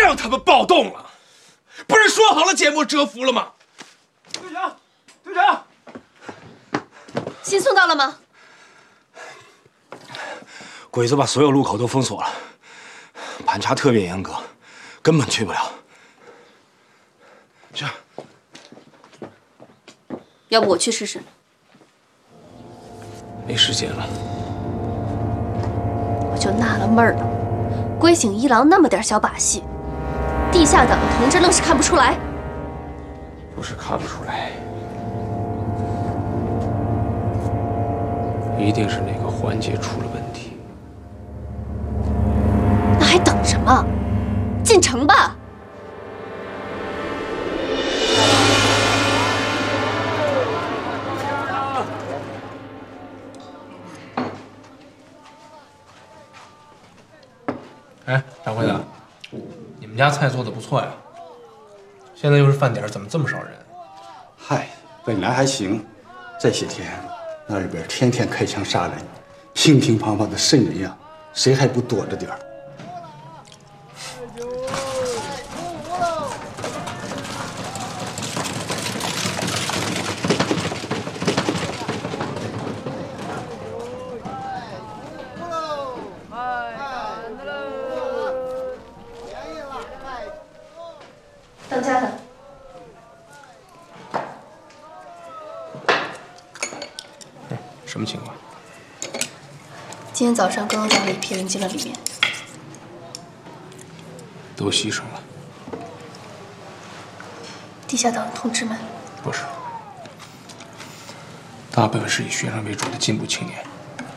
让他们暴动了！不是说好了缄默蛰伏了吗？队长，队长， 信送到了吗？ 鬼子把所有路口都封锁了，盘查特别严格，根本去不了。去。 要不我去试试？ 没时间了。 我就纳了闷儿了，龟井一郎那么点小把戏，地下党的同志愣是看不出来。 不是看不出来，一定是哪个环节出了问题。 那还等什么？进城吧！ 哎，掌柜的，你们家菜做的不错呀。现在又是饭点，怎么这么少人？ 嗨，本来还行，这些天那里边天天开枪杀人，乒乒乓乓的瘆人呀，谁还不躲着点儿？ 当家的。 什么情况？ 今天早上刚刚带了一批人进了里面， 都牺牲了。 地下党的同志们。 不是，大部分是以学生为主的进步青年。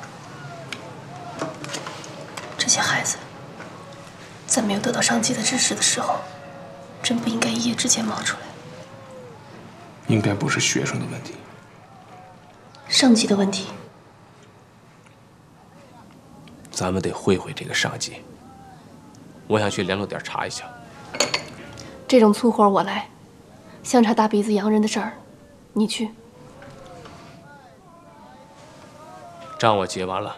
这些孩子在没有得到上级的支持的时候，真不应该一夜之间冒出来。 应该不是学生的问题， 上级的问题。 咱们得会会这个上级。我想去联络点查一下。 这种粗活我来，像查大鼻子洋人的事儿，你去。 账我结完了。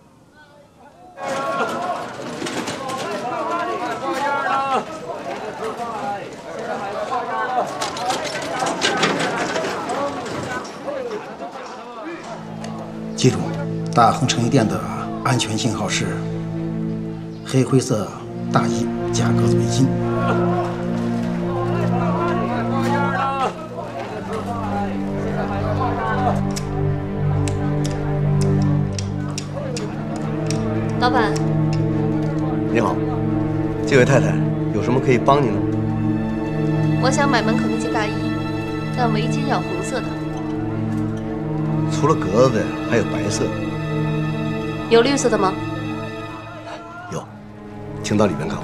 记住，大恒成衣店的安全信号是黑灰色大衣加格子围巾。 老板， 你好，这位太太有什么可以帮您的吗？ 我想买门口那件大衣，但围巾要红色的。 除了格子的，还有白色的。 有绿色的吗？ 有，请到里面看。